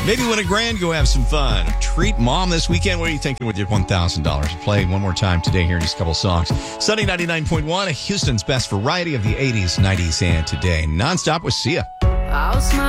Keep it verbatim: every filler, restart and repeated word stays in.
Maybe win a grand, go have some fun. Treat mom this weekend. What are you thinking with your one thousand dollars? Play one more time today here in just a couple songs. Sunny ninety-nine point one, Houston's best variety of the eighties, nineties, and today. Nonstop with Sia. I'll smile.